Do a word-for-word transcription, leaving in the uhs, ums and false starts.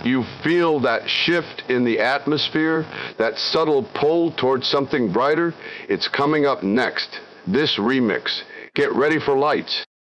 You feel that shift in the atmosphere, that subtle pull towards something brighter? It's coming up next. This remix. Get ready for lights.